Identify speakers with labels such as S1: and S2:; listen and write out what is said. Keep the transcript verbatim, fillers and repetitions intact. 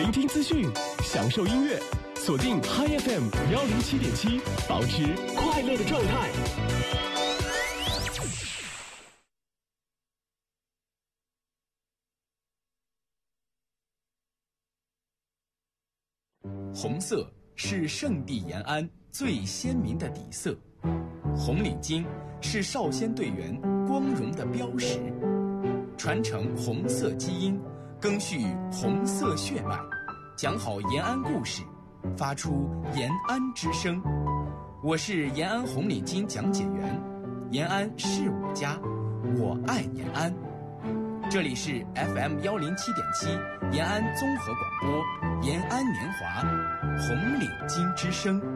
S1: 聆听资讯，享受音乐，锁定 Hi F M 幺零七点七，保持快乐的状态。
S2: 红色是圣地延安最鲜明的底色，红领巾是少先队员光荣的标识，传承红色基因，赓续红色血脉，讲好延安故事，发出延安之声。我是延安红领巾讲解员，延安是我家，我爱延安。这里是 F M 幺零七点七延安综合广播，延安年华，红领巾之声。